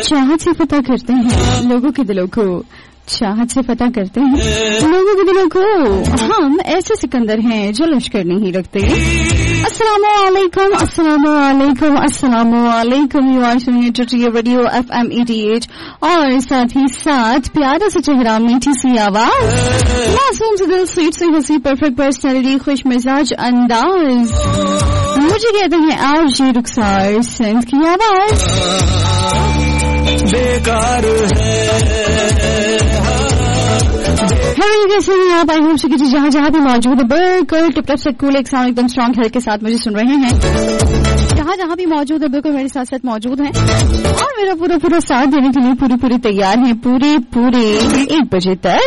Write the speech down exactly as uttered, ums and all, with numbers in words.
चाहत से फतह करते हैं लोगों के दिलों को, चाहत से फतह करते हैं लोगों के दिलों को। हम ऐसे सिकंदर हैं जो लश्कर नहीं रखते। अस्सलामु अलैकुम, अस्सलामु अलैकुम, अस्सलामु अलैकुम। यू आर सुनिए टुटिया radio F M eighty eight और साथ ही साथ प्यारा सा चेहरा, मीठी सी आवाज, मासूम से दिल, स्वीट से हंसी, परफेक्ट पर्सनैलिटी, खुश मिजाज अंदाज, मुझे कहते हैं आज ये रुखसार सेंस की आवाज बेकार है। कैसे हैं आप? आई होप से कि जहाँ जहाँ भी मौजूद है बिल्कुल टिप टॉप से कूल एक साउंड एकदम स्ट्रॉन्ग हेल्थ के साथ मुझे सुन रहे हैं। जहाँ जहाँ भी मौजूद है बिल्कुल मेरे साथ साथ मौजूद हैं और मेरा पूरा पूरा साथ देने के लिए पूरी पूरी तैयार हैं पूरे पूरे एक बजे तक।